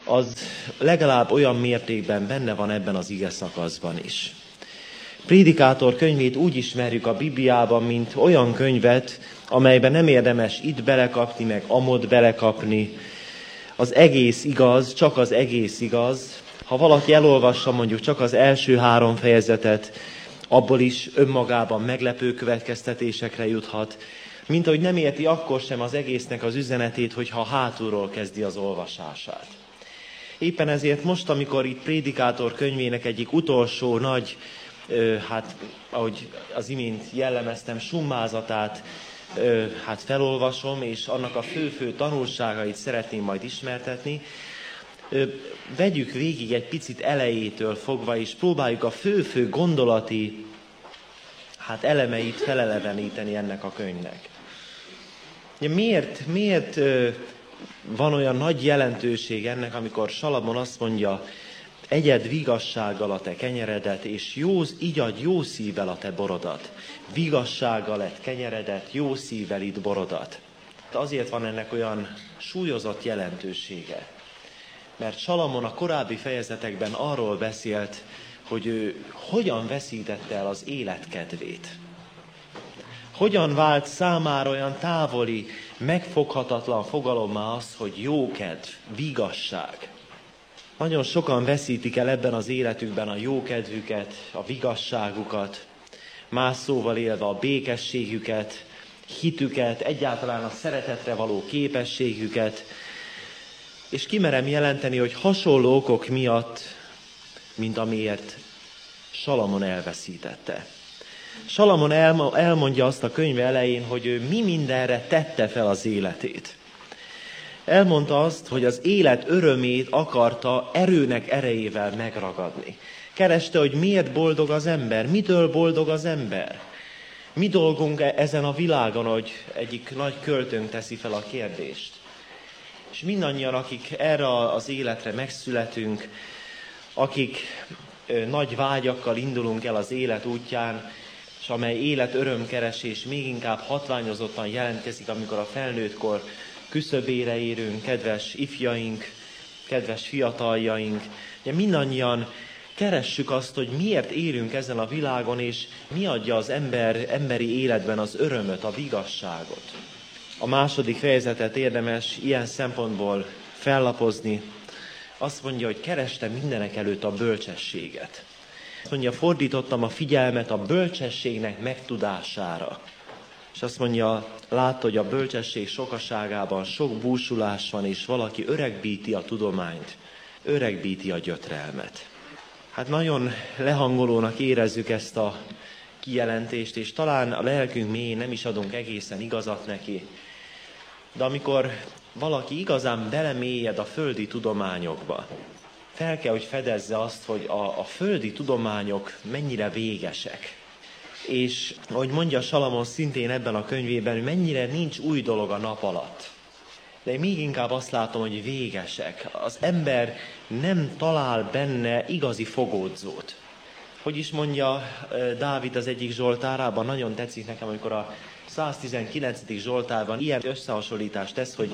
az legalább olyan mértékben benne van ebben az ige szakaszban is. Prédikátor könyvét úgy ismerjük a Bibliában, mint olyan könyvet, amelyben nem érdemes itt belekapni, meg amott belekapni. Az egész igaz, csak az egész igaz. Ha valaki elolvassa mondjuk csak az első 3 fejezetet, abból is önmagában meglepő következtetésekre juthat, mint ahogy nem érti akkor sem az egésznek az üzenetét, hogyha hátulról kezdi az olvasását. Éppen ezért most, amikor itt Prédikátor könyvének egyik utolsó nagy, ahogy az imént jellemeztem, summázatát felolvasom, és annak a fő-fő tanulságait szeretném majd ismertetni, vegyük végig egy picit elejétől fogva, és próbáljuk a fő-fő gondolati elemeit feleleveníteni ennek a könyvnek. Miért van olyan nagy jelentőség ennek, amikor Salamon azt mondja, egyed vigassággal a te kenyeredet, és így adj jó szívvel a te borodat. Vigassággal lett kenyeredet, jó szívvel itt borodat. Azért van ennek olyan súlyozott jelentősége. Mert Salamon a korábbi fejezetekben arról beszélt, hogy ő hogyan veszítette el az élet kedvét. Hogyan vált számára olyan távoli, megfoghatatlan fogalommá az, hogy jókedv, vigasság. Nagyon sokan veszítik el ebben az életükben a jókedvüket, a vigasságukat, más szóval élve a békességüket, hitüket, egyáltalán a szeretetre való képességüket, és kimerem jelenteni, hogy hasonló okok miatt, mint amiért Salamon elveszítette. Salamon elmondja azt a könyve elején, hogy ő mi mindenre tette fel az életét. Elmondta azt, hogy az élet örömét akarta erőnek erejével megragadni. Kereste, hogy miért boldog az ember, mitől boldog az ember. Mi dolgunk ezen a világon, hogy egyik nagy költőnk teszi fel a kérdést. És mindannyian, akik erre az életre megszületünk, akik nagy vágyakkal indulunk el az élet útján, és amely élet örömkeresés még inkább hatványozottan jelentkezik, amikor a felnőttkor küszöbére érünk, kedves ifjaink, kedves fiataljaink. Ugye mindannyian keressük azt, hogy miért élünk ezen a világon, és mi adja az emberi életben az örömöt, a vigasságot. A második fejezetet érdemes ilyen szempontból fellapozni. Azt mondja, hogy kerestem mindenek előtt a bölcsességet. Azt mondja, fordítottam a figyelmet a bölcsességnek megtudására. És azt mondja, látta, hogy a bölcsesség sokaságában sok búsulás van, és valaki öregbíti a tudományt, öregbíti a gyötrelmet. Nagyon lehangolónak érezzük ezt a kijelentést, és talán a lelkünk mélyén nem is adunk egészen igazat neki. De amikor valaki igazán belemélyed a földi tudományokba, fel kell, hogy fedezze azt, hogy a földi tudományok mennyire végesek. És ahogy mondja Salamon szintén ebben a könyvében, hogy mennyire nincs új dolog a nap alatt. De én még inkább azt látom, hogy végesek. Az ember nem talál benne igazi fogódzót. Hogy is mondja Dávid az egyik zsoltárában, nagyon tetszik nekem, amikor a 119. zsoltárban ilyen összehasonlítást tesz, hogy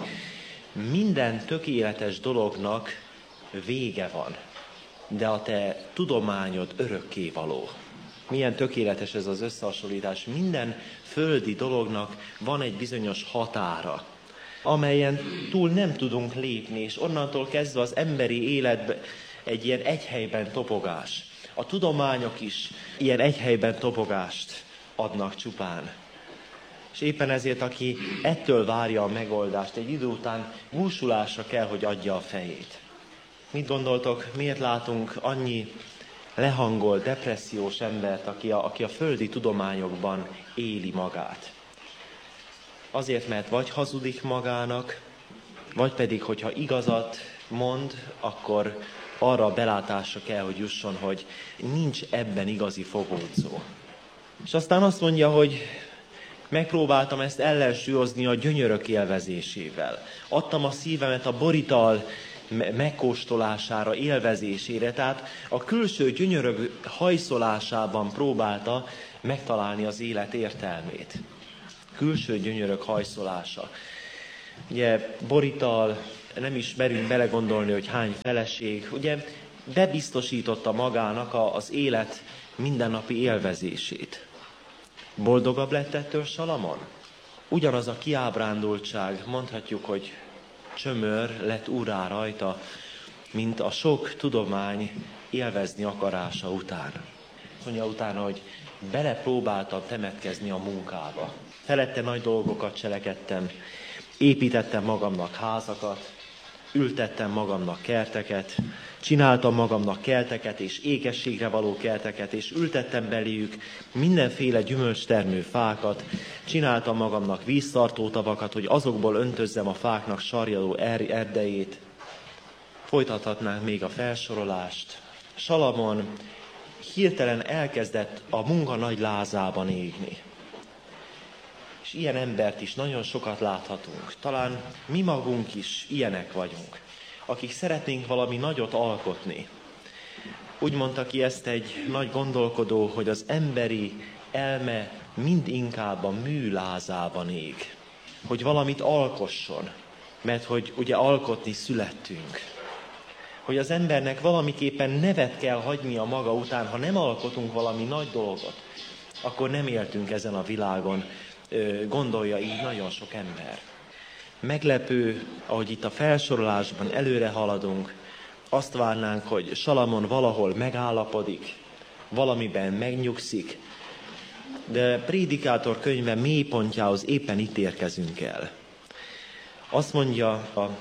minden tökéletes dolognak vége van, de a te tudományod örökkévaló. Milyen tökéletes ez az összehasonlítás. Minden földi dolognak van egy bizonyos határa, amelyen túl nem tudunk lépni, és onnantól kezdve az emberi életben egy ilyen egyhelyben topogás. A tudományok is ilyen egyhelyben topogást adnak csupán. És éppen ezért, aki ettől várja a megoldást, egy idő után búsulásra kell, hogy adja a fejét. Mit gondoltok, miért látunk annyi lehangolt, depressziós embert, aki a földi tudományokban éli magát? Azért, mert vagy hazudik magának, vagy pedig, hogyha igazat mond, akkor arra a belátásra kell, hogy jusson, hogy nincs ebben igazi fogódzó. És aztán azt mondja, hogy megpróbáltam ezt ellensúlyozni a gyönyörök élvezésével. Adtam a szívemet a borital megkóstolására, élvezésére, tehát a külső gyönyörök hajszolásában próbálta megtalálni az élet értelmét. Külső gyönyörök hajszolása. Ugye borital, nem is merünk belegondolni, hogy hány feleség. Ugye bebiztosította magának az élet mindennapi élvezését. Boldogabb lett ettől Salamon? Ugyanaz a kiábrándultság, mondhatjuk, hogy csömör lett urrá rajta, mint a sok tudomány élvezni akarása után. Mondja utána, hogy belepróbáltam temetkezni a munkába. Felette nagy dolgokat cselekedtem, építettem magamnak házakat, ültettem magamnak kerteket, csináltam magamnak kerteket és ékességre való kerteket, és ültettem beléjük mindenféle gyümölcstermő fákat, csináltam magamnak víztartó tavakat, hogy azokból öntözzem a fáknak sarjadó erdejét. Folytathatnánk még a felsorolást. Salamon hirtelen elkezdett a munka nagy lázában égni. És ilyen embert is nagyon sokat láthatunk. Talán mi magunk is ilyenek vagyunk, akik szeretnénk valami nagyot alkotni. Úgy mondta ki ezt egy nagy gondolkodó, hogy az emberi elme mind inkább a mű lázában ég. Hogy valamit alkosson, mert hogy ugye alkotni születtünk. Hogy az embernek valamiképpen nevet kell hagynia maga után, ha nem alkotunk valami nagy dolgot, akkor nem éltünk ezen a világon, gondolja így nagyon sok ember. Meglepő, ahogy itt a felsorolásban előre haladunk, azt várnánk, hogy Salamon valahol megállapodik, valamiben megnyugszik, de Prédikátor könyve mélypontjához éppen itt érkezünk el. Azt mondja a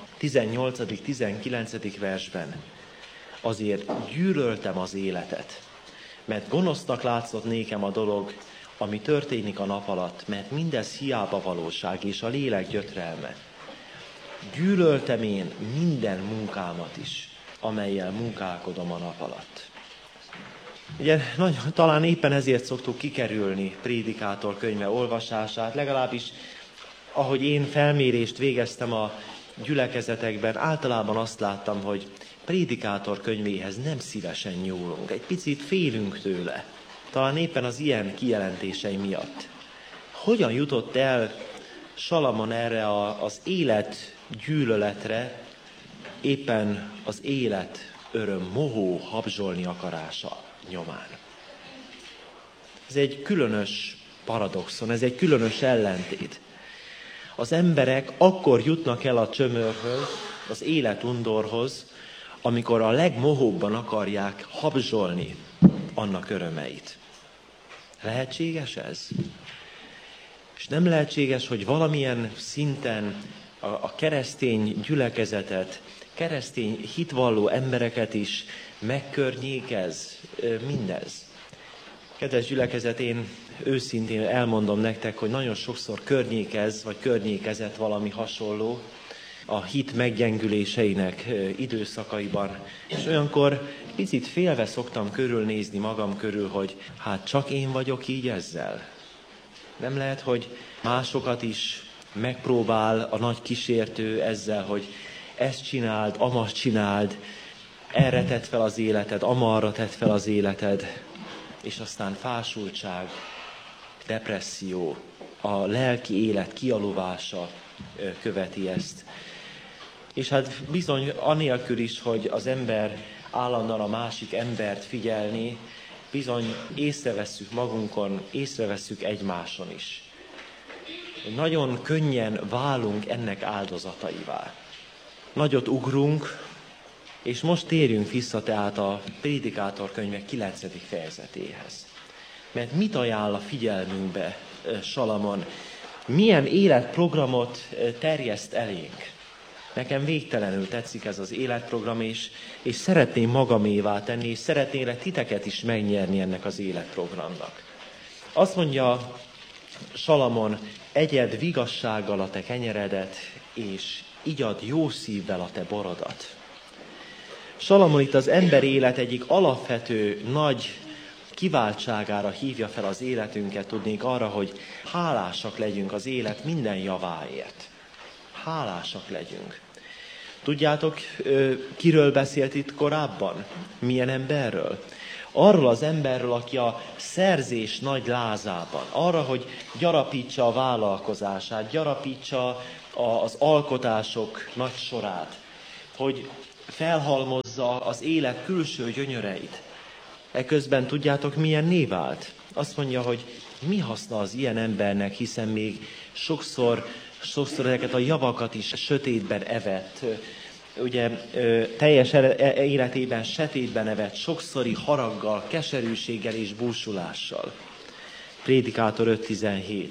18.-19. versben, azért gyűlöltem az életet, mert gonosznak látszott nékem a dolog, ami történik a nap alatt, mert mindez hiába valóság és a lélek gyötrelme. Gyűlöltem én minden munkámat is, amellyel munkálkodom a nap alatt. Ugye talán éppen ezért szoktuk kikerülni Prédikátor könyve olvasását, legalábbis ahogy én felmérést végeztem a gyülekezetekben, általában azt láttam, hogy Prédikátor könyvéhez nem szívesen nyúlunk, egy picit félünk tőle. Talán éppen az ilyen kijelentései miatt. Hogyan jutott el Salamon erre az élet gyűlöletre, éppen az élet öröm mohó habzsolni akarása nyomán? Ez egy különös paradoxon, ez egy különös ellentét. Az emberek akkor jutnak el a csömörhöz, az életundorhoz, amikor a legmohóbban akarják habzsolni annak örömeit. Lehetséges ez? És nem lehetséges, hogy valamilyen szinten a keresztény gyülekezetet, keresztény hitvalló embereket is megkörnyékez mindez? Kedves gyülekezet, én őszintén elmondom nektek, hogy nagyon sokszor környékez, vagy környékezett valami hasonló a hit meggyengüléseinek időszakaiban. És olyankor picit félve szoktam körülnézni magam körül, hogy hát csak én vagyok így ezzel. Nem lehet, hogy másokat is megpróbál a nagy kísértő ezzel, hogy ezt csináld, amazt csináld, erre tedd fel az életed, amarra tedd fel az életed, és aztán fásultság, depresszió, a lelki élet kialuvása követi ezt. És hát bizony anélkül is, hogy az ember állandóan a másik embert figyelni, bizony észrevesszük magunkon, észrevesszük egymáson is. Nagyon könnyen válunk ennek áldozataivá. Nagyot ugrunk, és most térjünk vissza tehát a Prédikátor könyve 9. fejezetéhez. Mert mit ajánl a figyelmünkbe Salamon? Milyen életprogramot terjeszt elénk? Nekem végtelenül tetszik ez az életprogram, és szeretném magamévá tenni, és szeretnélek titeket is megnyerni ennek az életprogramnak. Azt mondja Salamon, egyed vigassággal a te kenyeredet, és igyad jó szívvel a te borodat. Salamon itt az ember élet egyik alapvető nagy kiváltságára hívja fel az életünket, tudnék arra, hogy hálásak legyünk az élet minden javáért. Hálásak legyünk. Tudjátok, kiről beszélt itt korábban? Milyen emberről? Arról az emberről, aki a szerzés nagy lázában, arra, hogy gyarapítsa a vállalkozását, gyarapítsa az alkotások nagy sorát, hogy felhalmozza az élet külső gyönyöreit. Eközben tudjátok, milyenné vált? Azt mondja, hogy mi haszna az ilyen embernek, hiszen még sokszor ezeket a javakat is sötétben evett, ugye teljes életében sötétben evett, sokszori haraggal, keserűséggel és búsulással. Prédikátor 5.17.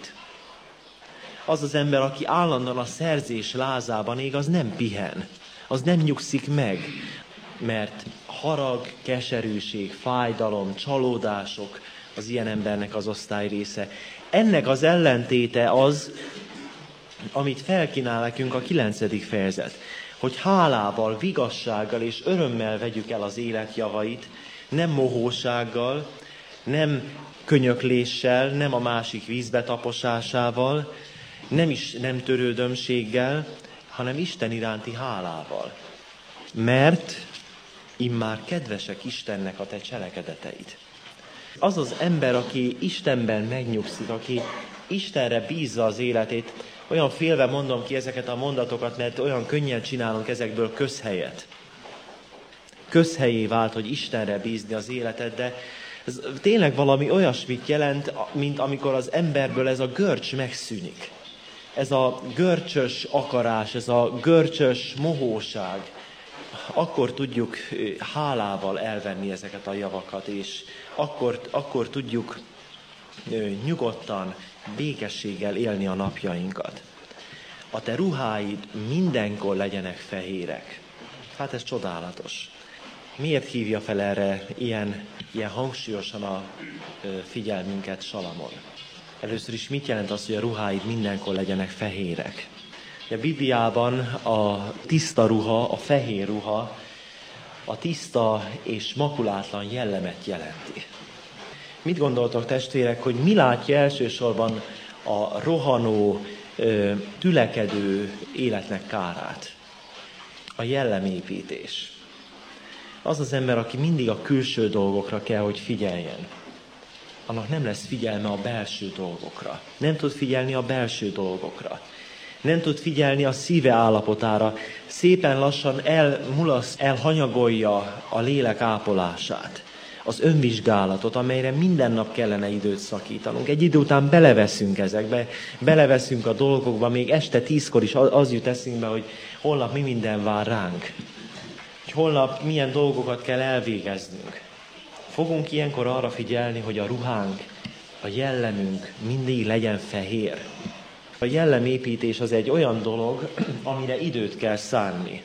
Az az ember, aki állandóan a szerzés lázában ég, az nem pihen, az nem nyugszik meg, mert harag, keserűség, fájdalom, csalódások az ilyen embernek az osztály része. Ennek az ellentéte az, amit felkínál nekünk a 9. fejezet, hogy hálával, vigassággal és örömmel vegyük el az élet javait, nem mohósággal, nem könyökléssel, nem a másik vízbe taposásával, nem törődömséggel, hanem Isten iránti hálával. Mert immár kedvesek Istennek a te cselekedeteid. Az az ember, aki Istenben megnyugszik, aki Istenre bízza az életét, olyan félve mondom ki ezeket a mondatokat, mert olyan könnyen csinálunk ezekből közhelyet. Közhelyé vált, hogy Istenre bízni az életed, de ez tényleg valami olyasmit jelent, mint amikor az emberből ez a görcs megszűnik. Ez a görcsös akarás, ez a görcsös mohóság. Akkor tudjuk hálával elvenni ezeket a javakat, és akkor tudjuk nyugodtan, békességgel élni a napjainkat. A te ruháid mindenkor legyenek fehérek. Hát ez csodálatos. Miért hívja fel erre ilyen hangsúlyosan a figyelmünket Salamon? Először is mit jelent az, hogy a ruháid mindenkor legyenek fehérek? A Bibliában a tiszta ruha, a fehér ruha, a tiszta és makulátlan jellemet jelenti. Mit gondoltok, testvérek, hogy mi látja elsősorban a rohanó, tülekedő életnek kárát? A jellemépítés. Az az ember, aki mindig a külső dolgokra kell, hogy figyeljen. Annak nem lesz figyelme a belső dolgokra. Nem tud figyelni a belső dolgokra. Nem tud figyelni a szíve állapotára. Szépen lassan elhanyagolja a lélek ápolását. Az önvizsgálatot, amelyre minden nap kellene időt szakítanunk. Egy idő után beleveszünk ezekbe, beleveszünk a dolgokba, még este 10-kor is az jut eszünkbe, hogy holnap mi minden vár ránk. Hogy holnap milyen dolgokat kell elvégeznünk. Fogunk ilyenkor arra figyelni, hogy a ruhánk, a jellemünk mindig legyen fehér. A jellemépítés az egy olyan dolog, amire időt kell szánni.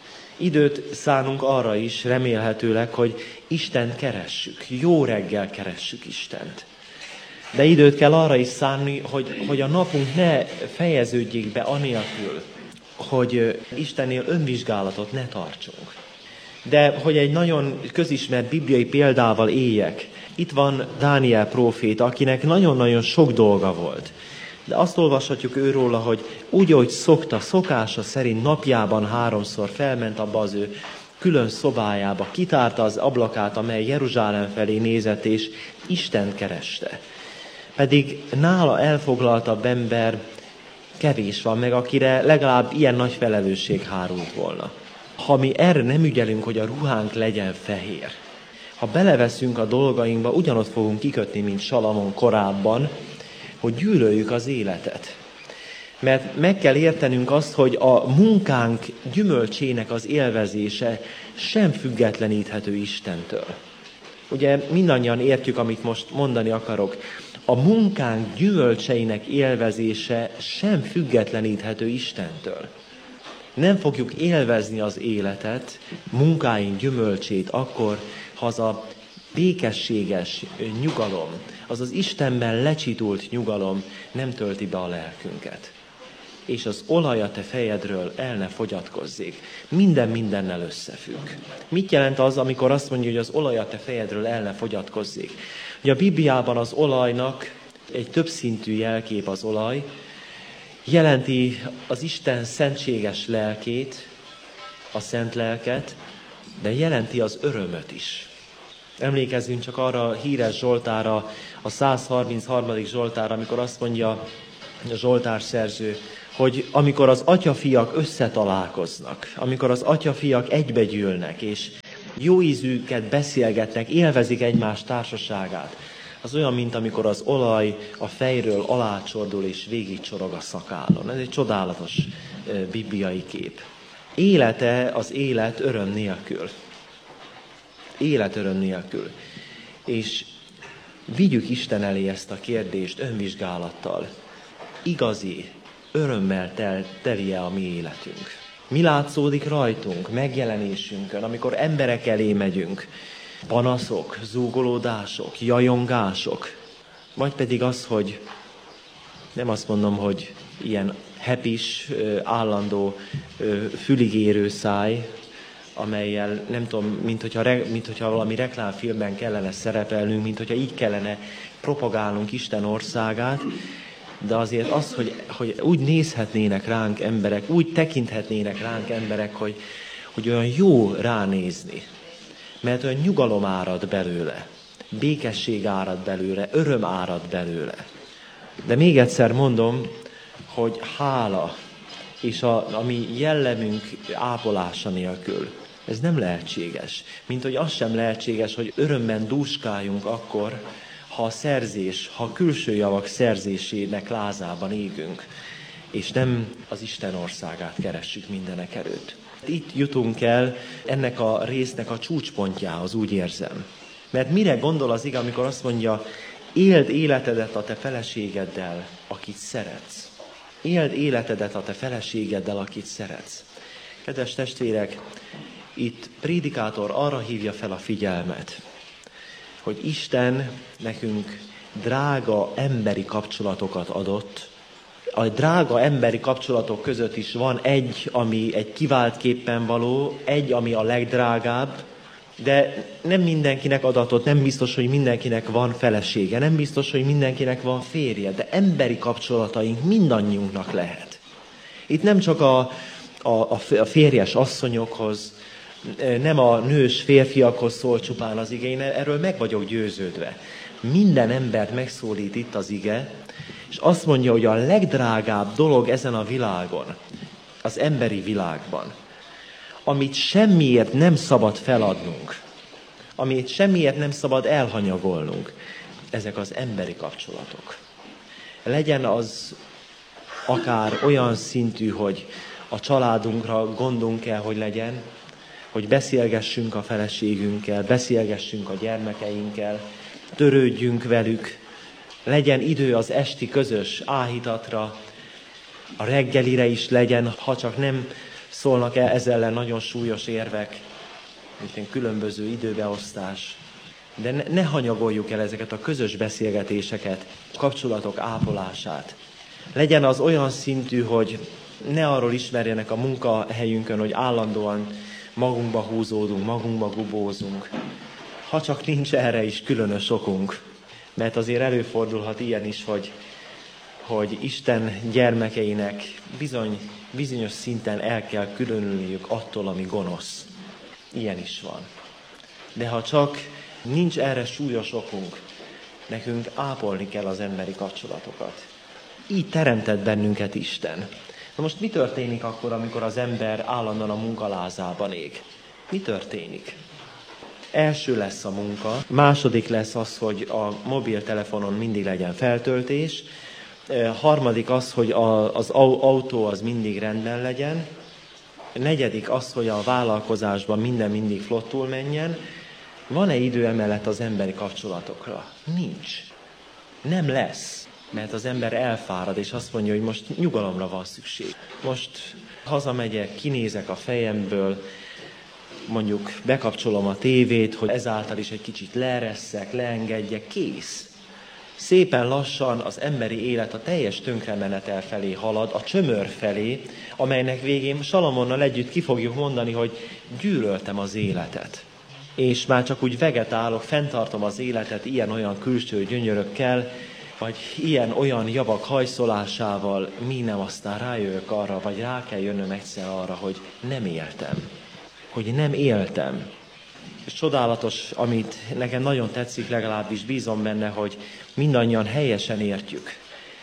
Időt szánunk arra is, remélhetőleg, hogy Istent keressük. Jó reggel keressük Istent. De időt kell arra is szánni, hogy a napunk ne fejeződjék be anélkül, hogy Istennél önvizsgálatot ne tartsunk. De hogy egy nagyon közismert bibliai példával éljek, itt van Dániel próféta, akinek nagyon-nagyon sok dolga volt. De azt olvashatjuk őróla, hogy úgy, ahogy szokása szerint napjában 3-szor felment abba az ő külön szobájába, kitárta az ablakát, amely Jeruzsálem felé nézett, és Istent kereste. Pedig nála elfoglaltabb ember kevés van meg, akire legalább ilyen nagy felelősség hárult volna. Ha mi erre nem ügyelünk, hogy a ruhánk legyen fehér, ha beleveszünk a dolgainkba, ugyanott fogunk kikötni, mint Salamon korábban, hogy gyűlöljük az életet. Mert meg kell értenünk azt, hogy a munkánk gyümölcsének az élvezése sem függetleníthető Istentől. Ugye mindannyian értjük, amit most mondani akarok. A munkánk gyümölcseinek élvezése sem függetleníthető Istentől. Nem fogjuk élvezni az életet, munkáink gyümölcsét akkor, ha az a békességes nyugalom, az az Istenben lecsitult nyugalom nem tölti be a lelkünket. És az olaj a te fejedről el ne fogyatkozzék. Minden mindennel összefügg. Mit jelent az, amikor azt mondja, hogy az olaj a te fejedről el ne fogyatkozzék? Ugye a Bibliában az olajnak egy többszintű jelkép az olaj, jelenti az Isten szentséges lelkét, a szent lelket, de jelenti az örömöt is. Emlékezzünk csak arra a híres Zsoltárra, a 133. Zsoltárra, amikor azt mondja a Zsoltár szerző, hogy amikor az atyafiak összetalálkoznak, amikor az atyafiak egybegyűlnek, és jó ízűket beszélgetnek, élvezik egymás társaságát, az olyan, mint amikor az olaj a fejről alácsordul és végigcsorog a szakállon. Ez egy csodálatos bibliai kép. Élete az élet öröm nélkül. Élet öröm nélkül. És vigyük Isten elé ezt a kérdést önvizsgálattal. Igazi, örömmel teli-e a mi életünk? Mi látszódik rajtunk, megjelenésünkön, amikor emberek elé megyünk? Panaszok, zúgolódások, jajongások? Vagy pedig az, hogy nem azt mondom, hogy ilyen hepis, állandó, füligérő száj, amellyel, nem tudom, minthogyha valami reklámfilmben kellene szerepelnünk, minthogyha így kellene propagálnunk Isten országát, de azért az, hogy úgy nézhetnének ránk emberek, úgy tekinthetnének ránk emberek, hogy olyan jó ránézni, mert olyan nyugalom árad belőle, békesség árad belőle, öröm árad belőle. De még egyszer mondom, hogy hála és a mi jellemünk ápolása nélkül ez nem lehetséges. Mint hogy az sem lehetséges, hogy örömben dúskáljunk akkor, ha a külső javak szerzésének lázában égünk, és nem az Isten országát keressük mindenek előtt. Itt jutunk el ennek a résznek a csúcspontjához, úgy érzem. Mert mire gondol az ige, amikor azt mondja, éld életedet a te feleségeddel, akit szeretsz. Éld életedet a te feleségeddel, akit szeretsz. Kedves testvérek, itt prédikátor arra hívja fel a figyelmet, hogy Isten nekünk drága emberi kapcsolatokat adott. A drága emberi kapcsolatok között is van egy, ami egy kiváltképpen való, egy, ami a legdrágább, de nem mindenkinek adatot, nem biztos, hogy mindenkinek van felesége, nem biztos, hogy mindenkinek van férje, de emberi kapcsolataink mindannyiunknak lehet. Itt nem csak a férjes asszonyokhoz, nem a nős férfiakhoz szól csupán az ige, én erről meg vagyok győződve. Minden embert megszólít itt az ige, és azt mondja, hogy a legdrágább dolog ezen a világon, az emberi világban, amit semmiért nem szabad feladnunk, amit semmiért nem szabad elhanyagolnunk, ezek az emberi kapcsolatok. Legyen az akár olyan szintű, hogy a családunkra gondunk kell, hogy legyen, hogy beszélgessünk a feleségünkkel, beszélgessünk a gyermekeinkkel, törődjünk velük, legyen idő az esti közös áhítatra, a reggelire is legyen, ha csak nem szólnak el ezzel ellen nagyon súlyos érvek, mint különböző időbeosztás. De ne hanyagoljuk el ezeket a közös beszélgetéseket, kapcsolatok ápolását. Legyen az olyan szintű, hogy ne arról ismerjenek a munkahelyünkön, hogy állandóan magunkba húzódunk, magunkba gubózunk. Ha csak nincs erre is különös okunk. Mert azért előfordulhat ilyen is, hogy Isten gyermekeinek bizonyos szinten el kell különülniük attól, ami gonosz. Ilyen is van. De ha csak nincs erre súlyos okunk, nekünk ápolni kell az emberi kapcsolatokat. Így teremtett bennünket Isten. Na most mi történik akkor, amikor az ember állandóan a munkalázában ég? Mi történik? Első lesz a munka, második lesz az, hogy a mobiltelefonon mindig legyen feltöltés, harmadik az, hogy az autó az mindig rendben legyen, negyedik az, hogy a vállalkozásban minden mindig flottul menjen. Van-e idő emellett az emberi kapcsolatokra? Nincs. Nem lesz, mert az ember elfárad, és azt mondja, hogy most nyugalomra van szükség. Most hazamegyek, kinézek a fejemből, mondjuk bekapcsolom a tévét, hogy ezáltal is egy kicsit leeresszek, leengedjek, kész. Szépen lassan az emberi élet a teljes tönkremenetel felé halad, a csömör felé, amelynek végén Salamonnal együtt ki fogjuk mondani, hogy gyűlöltem az életet. És már csak úgy vegetálok, fenntartom az életet ilyen-olyan külső gyönyörökkel, vagy ilyen-olyan javak hajszolásával, mi nem aztán rájövök arra, vagy rá kell jönnöm egyszer arra, hogy nem éltem. Hogy nem éltem. És csodálatos, amit nekem nagyon tetszik, legalábbis bízom benne, hogy mindannyian helyesen értjük.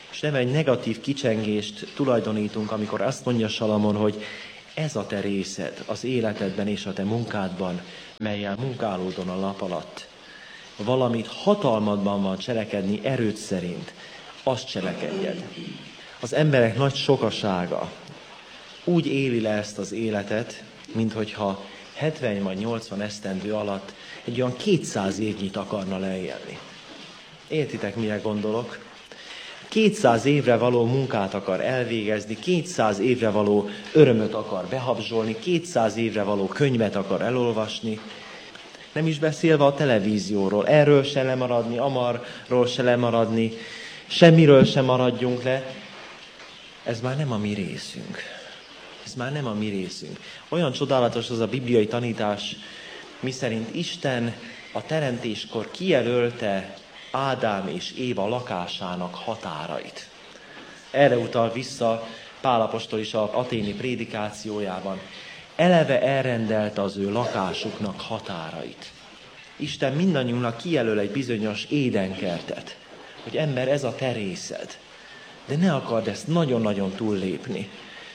És nem egy negatív kicsengést tulajdonítunk, amikor azt mondja Salamon, hogy ez a te részed az életedben és a te munkádban, mellyel munkálódon a nap alatt. Valamit hatalmadban van cselekedni erőd szerint, azt cselekedjed. Az emberek nagy sokasága úgy éli le ezt az életet, minthogyha 70 vagy 80 esztendő alatt egy olyan 200 évnyit akarna leélni. Értitek, mire gondolok? 200 évre való munkát akar elvégezni, 200 évre való örömöt akar behabzsolni, 200 évre való könyvet akar elolvasni, nem is beszélve a televízióról, erről se lemaradni, amarról se lemaradni, semmiről se maradjunk le. Ez már nem a mi részünk. Ez már nem a mi részünk. Olyan csodálatos az a bibliai tanítás, miszerint Isten a teremtéskor kijelölte Ádám és Éva lakásának határait. Erre utal vissza Pál apostol is az athéni prédikációjában. Eleve elrendelte az ő lakásuknak határait. Isten mindannyiunknak kijelöl egy bizonyos édenkertet, hogy ember, ez a te részed. De ne akard ezt nagyon-nagyon túllépni,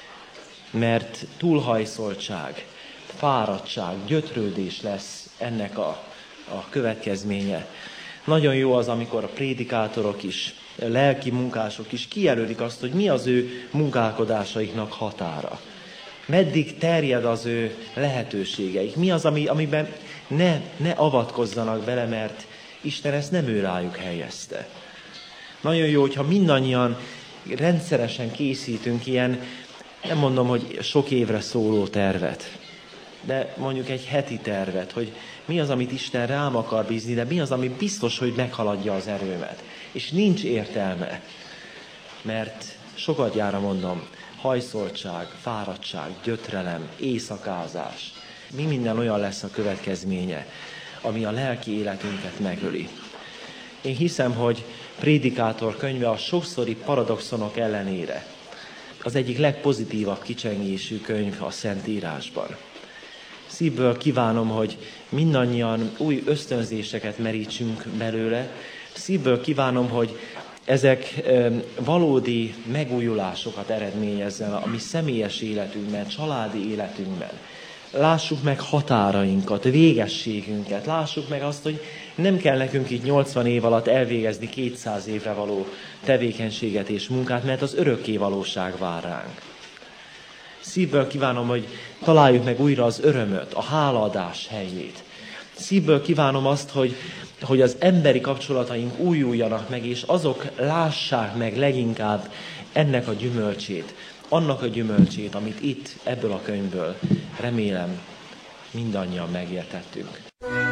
mert túlhajszoltság, fáradtság, gyötrődés lesz ennek a következménye. Nagyon jó az, amikor a prédikátorok is, a lelki munkások is kijelölik azt, hogy mi az ő munkálkodásaiknak határa. Meddig terjed az ő lehetőségeik. Mi az, amiben ne avatkozzanak bele, mert Isten ezt nem ő rájuk helyezte. Nagyon jó, hogyha mindannyian rendszeresen készítünk ilyen, nem mondom, hogy sok évre szóló tervet, de mondjuk egy heti tervet, hogy mi az, amit Isten rám akar bízni, de mi az, ami biztos, hogy meghaladja az erőmet. És nincs értelme, mert sokadjára mondom, hajszoltság, fáradtság, gyötrelem, éjszakázás, mi minden olyan lesz a következménye, ami a lelki életünket megöli. Én hiszem, hogy Prédikátor könyve a sokszori paradoxonok ellenére az egyik legpozitívabb kicsengésű könyv a Szentírásban. Szívből kívánom, hogy mindannyian új ösztönzéseket merítsünk belőle. Szívből kívánom, hogy ezek valódi megújulásokat eredményezzen a mi személyes életünkben, családi életünkben. Lássuk meg határainkat, végességünket. Lássuk meg azt, hogy nem kell nekünk itt 80 év alatt elvégezni 200 évre való tevékenységet és munkát, mert az örökké valóság vár ránk. Szívből kívánom, hogy találjuk meg újra az örömöt, a hálaadás helyét. Szívből kívánom azt, hogy az emberi kapcsolataink újuljanak meg, és azok lássák meg leginkább ennek a gyümölcsét, annak a gyümölcsét, amit itt, ebből a könyvből remélem mindannyian megértettünk.